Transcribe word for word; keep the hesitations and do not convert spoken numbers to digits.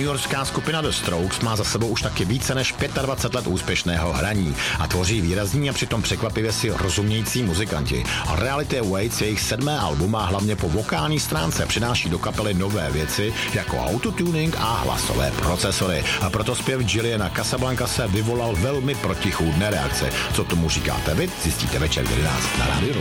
newyorská skupina The Strokes má za sebou už taky více než dvacet pět let úspěšného hraní a tvoří výrazní a přitom překvapivě si rozumějící muzikanti. Reality Awaits, jejich sedmé album, a hlavně po vokální stránce přináší do kapely nové věci jako autotuning a hlasové procesory. A proto zpěv Juliana Casablancase vyvolal velmi protichůdné reakce. Co tomu říkáte vy, zjistíte večer v jedenáct na Rádiu.